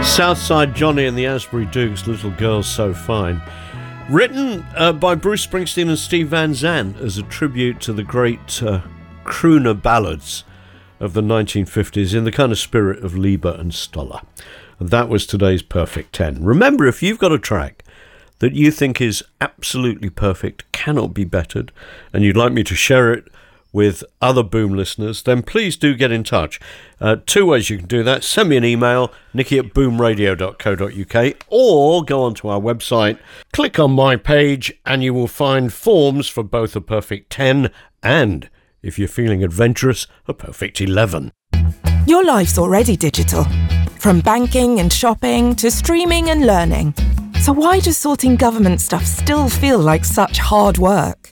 Southside Johnny and the Asbury Dukes, Little Girl So Fine. Written by Bruce Springsteen and Steve Van Zandt as a tribute to the great crooner ballads of the 1950s in the kind of spirit of Lieber and Stoller. And that was today's Perfect 10. Remember, if you've got a track that you think is absolutely perfect, cannot be bettered, and you'd like me to share it with other Boom listeners, then please do get in touch. Two ways you can do that. Send me an email, nicky@boomradio.co.uk, or go onto our website, click on my page, and you will find forms for both a Perfect 10 and, if you're feeling adventurous, a Perfect 11. Your life's already digital, from banking and shopping to streaming and learning. So why does sorting government stuff still feel like such hard work?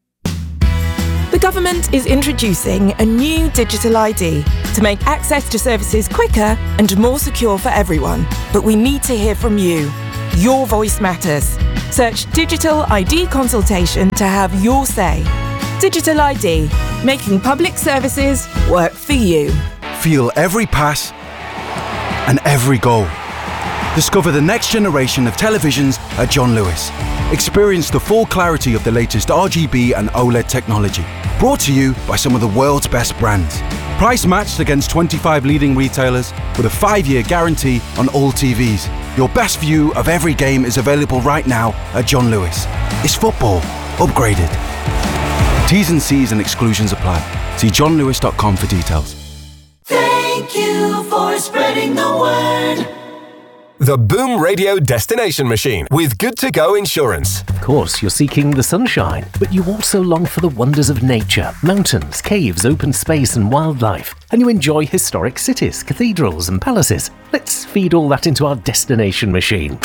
The government is introducing a new digital ID to make access to services quicker and more secure for everyone. But we need to hear from you. Your voice matters. Search Digital ID Consultation to have your say. Digital ID, making public services work for you. Feel every pass and every goal. Discover the next generation of televisions at John Lewis. Experience the full clarity of the latest RGB and OLED technology. Brought to you by some of the world's best brands. Price matched against 25 leading retailers with a 5-year guarantee on all TVs. Your best view of every game is available right now at John Lewis. It's football upgraded. T's and C's and exclusions apply. See johnlewis.com for details. Thank you for spreading the word. The Boom Radio Destination Machine with Good To Go Insurance. Of course, you're seeking the sunshine, but you also long for the wonders of nature, mountains, caves, open space and wildlife. And you enjoy historic cities, cathedrals and palaces. Let's feed all that into our destination machine.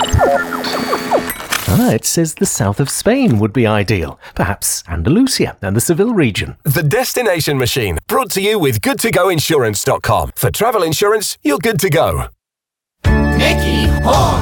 It says the south of Spain would be ideal. Perhaps Andalusia and the Seville region. The Destination Machine, brought to you with goodtogoinsurance.com. For travel insurance, you're good to go. Nicky Hall.